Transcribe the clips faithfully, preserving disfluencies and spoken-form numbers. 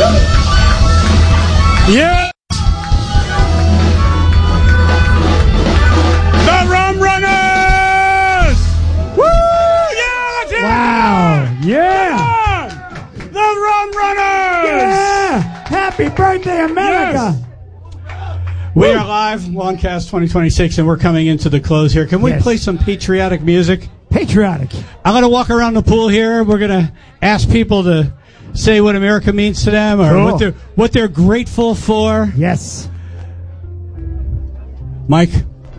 Yeah. The Rum Runners. Woo! Yeah, let's hear Wow. it. Yeah. Come on. The Rum Runners. Yeah. Happy birthday, America. Yes. We are live, Longcast twenty twenty-six, and we're coming into the close here. Can we Yes. play some patriotic music? Patriotic. I'm going to walk around the pool here. We're going to ask people to say what America means to them or Cool. what they're what they're grateful for. Yes. Mike?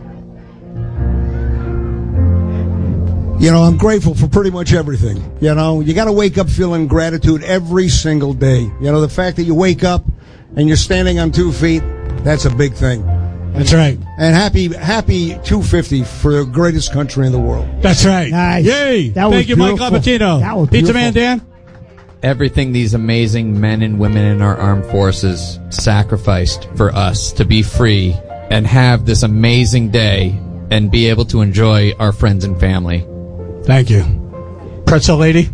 You know, I'm grateful for pretty much everything. You know, you got to wake up feeling gratitude every single day. You know, the fact that you wake up and you're standing on two feet, that's a big thing. That's right. And happy, happy two fifty for the greatest country in the world. That's right. Nice. Yay. That was Thank you, Mike beautiful. Lapatino. That was Pizza beautiful. Man Dan? Everything these amazing men and women in our armed forces sacrificed for us to be free and have this amazing day and be able to enjoy our friends and family. Thank you. Pretzel Lady?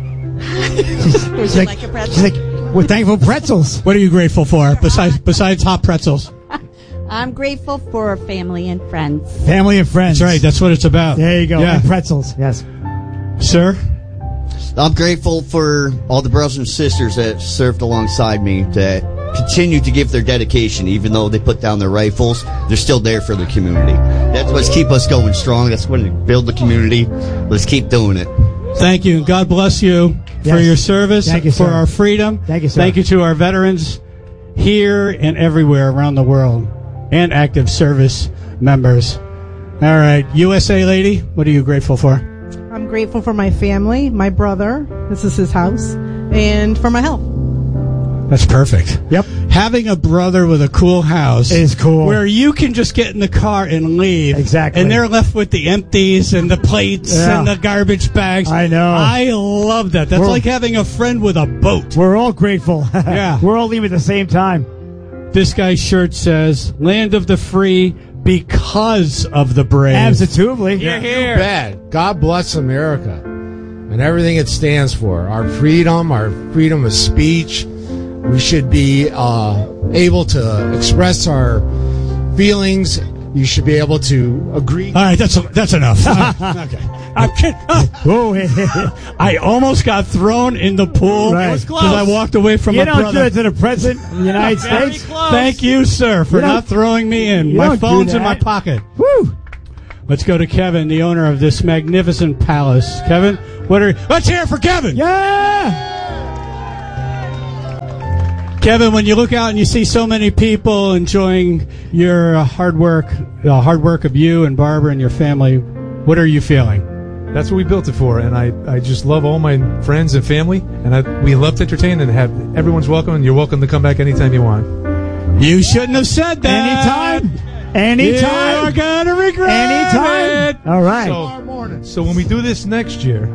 Would you like a pretzel? She's like, we're thankful for pretzels. What are you grateful for besides besides hot pretzels? I'm grateful for family and friends. Family and friends. That's right. That's what it's about. There you go. Yeah. And pretzels. Yes. Sir? I'm grateful for all the brothers and sisters that served alongside me to continue to give their dedication, even though they put down their rifles. They're still there for their community. That's what's keep us going strong. That's what build the community. Let's keep doing it. Thank you. God bless you for Yes. your service, Thank you, for sir. our freedom. Thank you, sir. Thank you to our veterans here and everywhere around the world and active service members. All right. U S A Lady, what are you grateful for? I'm grateful for my family, my brother, this is his house, and for my health. That's perfect. Yep. Having a brother with a cool house Is cool. where you can just get in the car and leave. Exactly. And they're left with the empties and the plates Yeah. and the garbage bags. I know. I love that. That's We're- like having a friend with a boat. We're all grateful. Yeah. We're all leaving at the same time. This guy's shirt says, "Land of the free because of the brave." Absolutely. You're Too here. bad. God bless America and everything it stands for. Our freedom, our freedom of speech. We should be uh, able to express our feelings. You should be able to agree. All right, that's that's enough. Okay. I'm kidding. Whoa, hey, hey, hey. I almost got thrown in the pool Right. It was because I walked away from You my don't brother. do it to the president of the United States. Thank you, sir, for You don't- not throwing me in. you My don't do phone's in that. my pocket. Woo! Let's go to Kevin, the owner of this magnificent palace. Kevin, what are? Let's hear it for Kevin. Yeah! Kevin, when you look out and you see so many people enjoying your uh, hard work, the hard work of you and Barbara and your family, what are you feeling? That's what we built it for, and I, I just love all my friends and family, and I, we love to entertain and have everyone's welcome, and you're welcome to come back anytime you want. You shouldn't have said that. Anytime. Anytime. You're gonna regret Anytime. it. All right. So, so when we do this next year,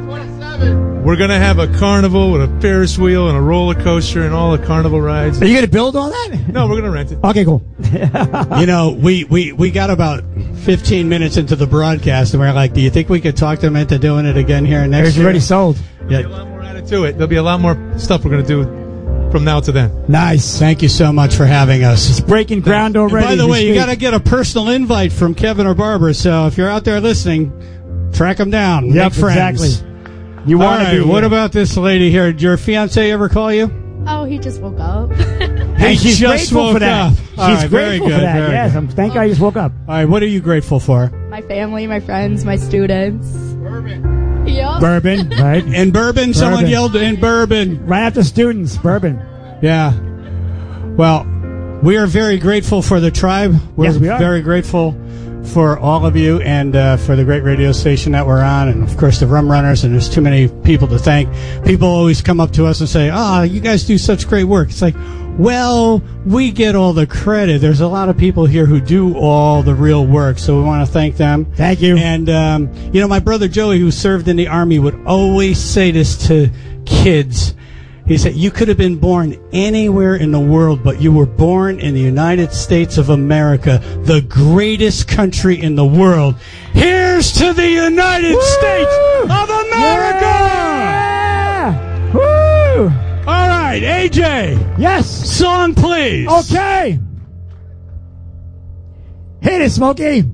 we're going to have a carnival with a Ferris wheel and a roller coaster and all the carnival rides. Are you going to build all that? No, we're going to rent it. Okay, cool. You know, we, we, we got about fifteen minutes into the broadcast, and we're like, do you think we could talk them into doing it again here next It's year? already sold. There'll be a lot more added to it. There'll be a lot more stuff we're going to do from now to then. Nice. Thank you so much for having us. It's breaking ground And already. by the as we way, you speak. got to get a personal invite from Kevin or Barbara, so if you're out there listening, track them down. Yep, Make friends. exactly. You All want right, to be what here. about this lady here? Did your fiance ever call you? Oh, he just woke up. Hey, she's just grateful woke for that. up. She's All right, very grateful good, for that. very Yes, good. I'm, thank God I just woke up. All right, what are you grateful for? My family, my friends, my students. Bourbon. Yep. Bourbon, right? In bourbon, someone Bourbon. yelled in bourbon. Right after students, bourbon. Yeah. Well, we are very grateful for the tribe. We're Yes, we are. very grateful for all of you and uh, for the great radio station that we're on, and of course the Rum Runners. And there's too many people to thank. People always come up to us and say, "Ah, oh, you guys do such great work." It's like, well, we get all the credit. There's a lot of people here who do all the real work, so we want to thank them. Thank you. And um, you know, my brother Joey, who served in the Army, would always say this to kids. He said, you could have been born anywhere in the world, but you were born in the United States of America, the greatest country in the world. Here's to the United Woo! States of America! Yeah! Woo! All right. right, A J. Yes. Song, please. Okay. Hit it, Smokey.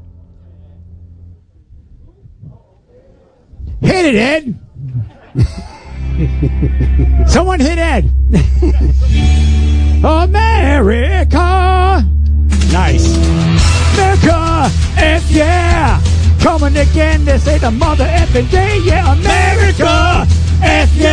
Hit it, Ed. Someone hit Ed. America. Nice. America, F yeah. Coming again, this ain't the mother effing day. Yeah, America, F yeah.